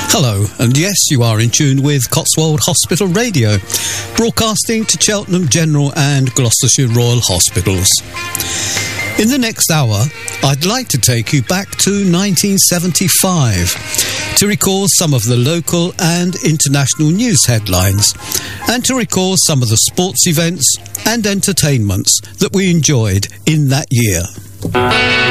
Hello, and yes, you are in tune with Cotswold Hospital Radio, broadcasting to Cheltenham General and Gloucestershire Royal Hospitals. In the next hour, I'd like to take you back to 1975 to recall some of the local and international news headlines and to recall some of the sports events and entertainments that we enjoyed in that year.